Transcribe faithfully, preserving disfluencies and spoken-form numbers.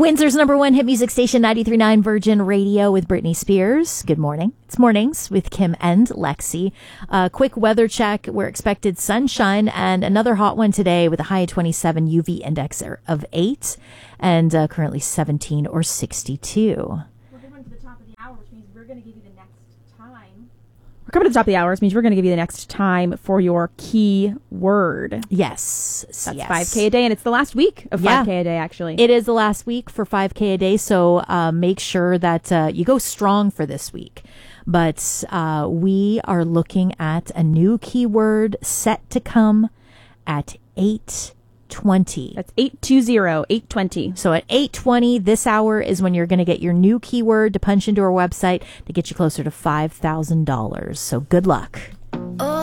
Windsor's number one hit music station, ninety-three point nine Virgin Radio with Britney Spears. Good morning. It's Mornings with Kim and Lexi. Uh, quick weather check. We're expected sunshine and another hot one today with a high of twenty-seven, U V index of eight, and uh, currently seventeen or sixty-two. We're coming to the top of the hour, which means we're going to give you the next time. We're coming to the top of the hour, which means we're going to give you the next time for your key word. Yes. That's yes. five K a day, and it's the last week of Yeah. five K a day, actually. It is the last week for five K a day, so uh, make sure that uh, you go strong for this week. But uh, we are looking at a new keyword set to come at eight twenty. That's eight two zero, eight twenty. So at eight twenty, this hour is when you're going to get your new keyword to punch into our website to get you closer to five thousand dollars. So good luck.